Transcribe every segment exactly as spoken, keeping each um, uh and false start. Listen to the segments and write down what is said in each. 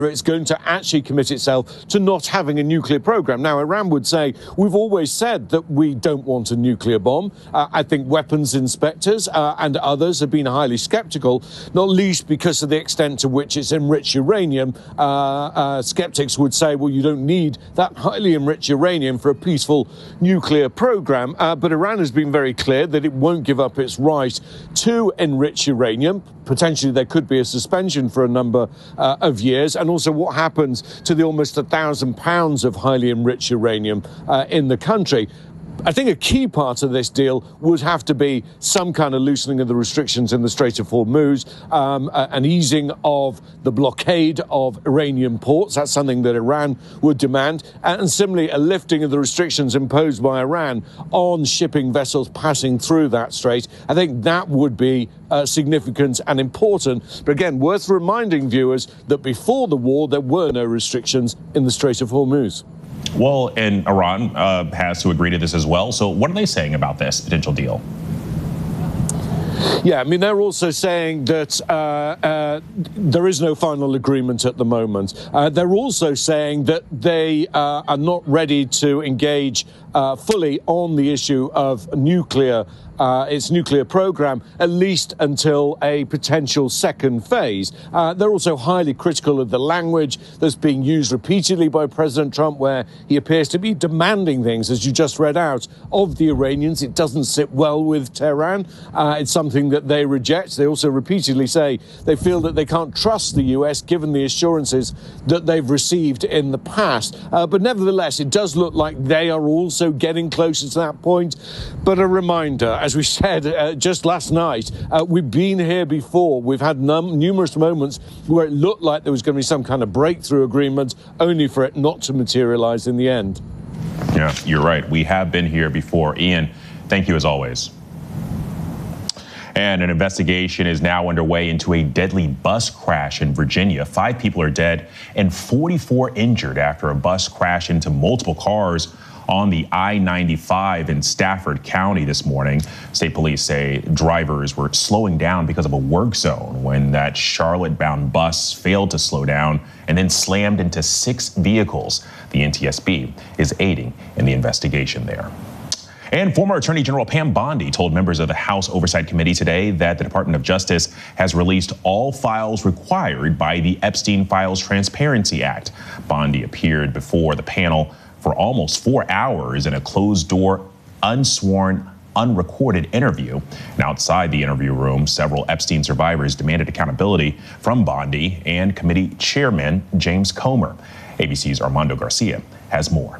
it's going to actually commit itself to not having a nuclear program. Now, Iran would say, we've always said that we don't want a nuclear bomb. Uh, I think weapons inspectors uh, and others have been highly skeptical, not least because of the extent to which it's enriched uranium. Uh, uh, skeptics would say, well, you don't need that highly enriched uranium for a peaceful nuclear program. Uh, but Iran has been very clear that it won't give up its right to enrich uranium. Potentially, there could be a suspension for a number uh, of years. And also what happens to the almost a thousand pounds of highly enriched uranium uh, in the country. I think a key part of this deal would have to be some kind of loosening of the restrictions in the Strait of Hormuz, um, uh, an easing of the blockade of Iranian ports. That's something that Iran would demand. And similarly, a lifting of the restrictions imposed by Iran on shipping vessels passing through that strait. I think that would be uh, significant and important. But again, worth reminding viewers that before the war, there were no restrictions in the Strait of Hormuz. Well, and Iran uh, has to agree to this as well. So what are they saying about this potential deal? Yeah, I mean, they're also saying that uh, uh, there is no final agreement at the moment. Uh, they're also saying that they uh, are not ready to engage uh, fully on the issue of nuclear Uh, its nuclear program, at least until a potential second phase. Uh, they're also highly critical of the language that's being used repeatedly by President Trump, where he appears to be demanding things, as you just read out, of the Iranians. It doesn't sit well with Tehran. Uh, it's something that they reject. They also repeatedly say they feel that they can't trust the U S given the assurances that they've received in the past. Uh, but nevertheless, it does look like they are also getting closer to that point. But a reminder, as we said uh, just last night, uh, we've been here before. We've had num- numerous moments where it looked like there was going to be some kind of breakthrough agreement, only for it not to materialize in the end. Yeah, you're right. We have been here before. Ian, thank you as always. And an investigation is now underway into a deadly bus crash in Virginia. Five people are dead and forty-four injured after a bus crashed into multiple cars on the I ninety-five in Stafford County this morning. State police say drivers were slowing down because of a work zone when that Charlotte-bound bus failed to slow down and then slammed into six vehicles. The N T S B is aiding in the investigation there. And former Attorney General Pam Bondi told members of the House Oversight Committee today that the Department of Justice has released all files required by the Epstein Files Transparency Act. Bondi appeared before the panel for almost four hours in a closed-door, unsworn, unrecorded interview. And outside the interview room, several Epstein survivors demanded accountability from Bondi and committee chairman James Comer. A B C's Armando Garcia has more.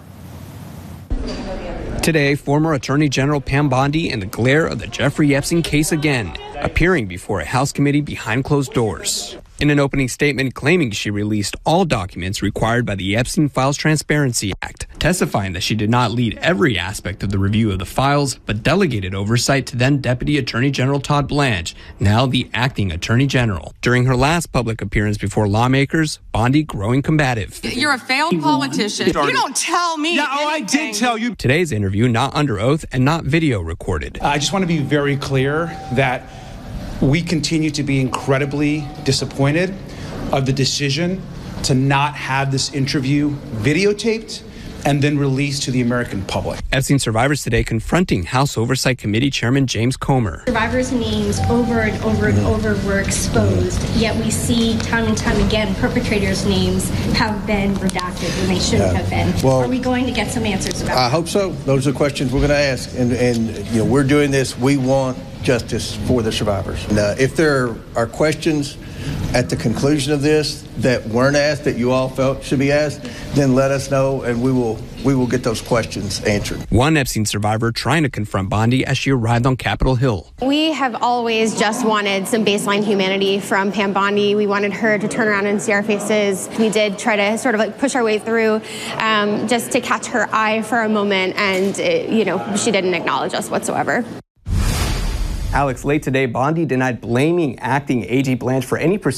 Today, former Attorney General Pam Bondi in the glare of the Jeffrey Epstein case again, appearing before a House committee behind closed doors. In an opening statement claiming she released all documents required by the Epstein Files Transparency Act, testifying that she did not lead every aspect of the review of the files, but delegated oversight to then Deputy Attorney General Todd Blanche, now the acting Attorney General. During her last public appearance before lawmakers, Bondi growing combative. You're a failed politician. You don't tell me Yeah, oh, I did tell you. Today's interview not under oath and not video recorded. I just want to be very clear that we continue to be incredibly disappointed of the decision to not have this interview videotaped and then released to the American public. Epstein survivors today confronting House Oversight Committee Chairman James Comer. Survivors' names over and over and over were exposed, yet we see time and time again perpetrators' names have been redacted when they shouldn't Yeah. have been. Well, are we going to get some answers about I that? hope so. Those are questions we're going to ask. And, and, you know, we're doing this. We want justice for the survivors. And, uh, if there are questions at the conclusion of this that weren't asked, that you all felt should be asked, then let us know, and we will we will get those questions answered. One Epstein survivor trying to confront Bondi as she arrived on Capitol Hill. We have always just wanted some baseline humanity from Pam Bondi. We wanted her to turn around and see our faces. We did try to sort of like push our way through um, just to catch her eye for a moment, and it, you know, she didn't acknowledge us whatsoever. Alex, late today, Bondi denied blaming acting A G Blanche for any